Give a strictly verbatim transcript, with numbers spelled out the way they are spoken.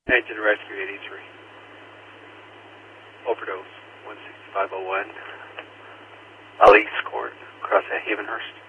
Engine Rescue eighty-three. Overdose one sixty-five oh one. Alice Court, across at Havenhurst.